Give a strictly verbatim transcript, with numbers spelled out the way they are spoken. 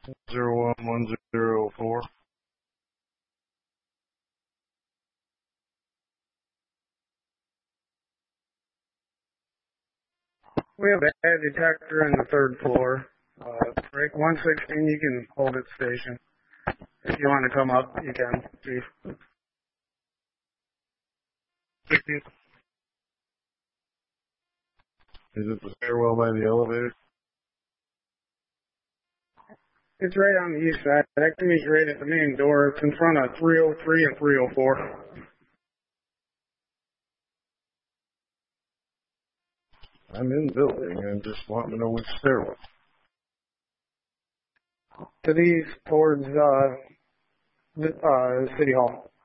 zero one one zero four. We have a head detector on the third floor. Uh, break one sixteen, you can hold it station. If you want to come up, you can, Chief. Is it the stairwell by the elevator? It's right on the east side. Activity's right at the main door. It's in front of three oh three and three oh four. I'm in the building and just want to know which stairwell. To the east, towards uh, the uh, City Hall.